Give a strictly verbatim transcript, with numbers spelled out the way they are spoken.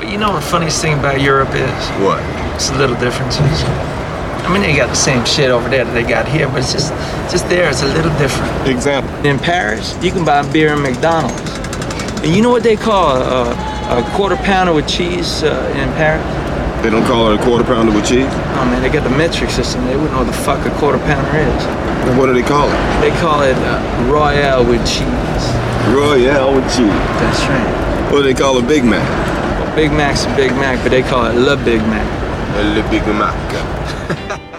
you know what the funniest thing about Europe is? What? It's the little differences. I mean, they got the same shit over there that they got here, but it's just, just there, it's a little different. Example. In Paris, you can buy beer in McDonald's. And you know what they call a, a quarter pounder with cheese uh, in Paris? They don't call it a quarter pounder with cheese? Oh man, they got the metric system. They wouldn't know what the fuck a quarter pounder is. And what do they call it? They call it uh, Royale with cheese. Royale with cheese. That's right. What do they call a Big Mac? Well, Big Mac's a Big Mac, but they call it Le Big Mac. Le Big Mac.